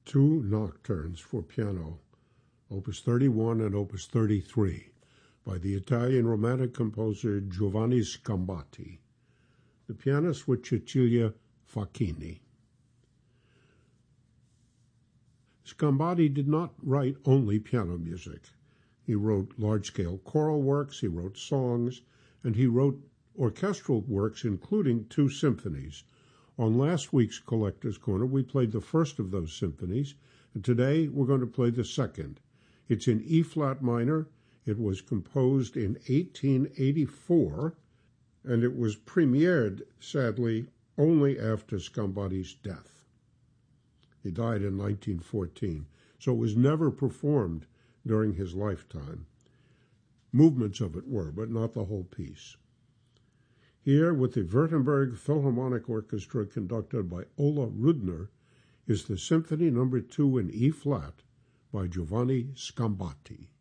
two nocturnes for piano, Opus 31 and Opus 33, by the Italian Romantic composer Giovanni Scambati. The pianist was Cecilia Facchini. Scambati did not write only piano music. He wrote large-scale choral works, he wrote songs, and he wrote orchestral works, including 2 symphonies. On last week's Collector's Corner, we played the first of those symphonies, and today we're going to play the second. It's in E-flat minor. It was composed in 1884, and it was premiered, sadly, only after Scambati's death. He died in 1914, so it was never performed during his lifetime. Movements of it were, but not the whole piece. Here, with the Württemberg Philharmonic Orchestra conducted by Ola Rudner, is the Symphony No. 2 in E-flat by Giovanni Scambati.